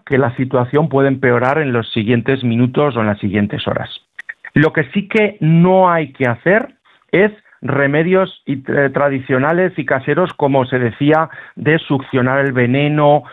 que la situación puede empeorar en los siguientes minutos o en las siguientes horas. Lo que sí que no hay que hacer es remedios tradicionales y caseros, como se decía, de succionar el veneno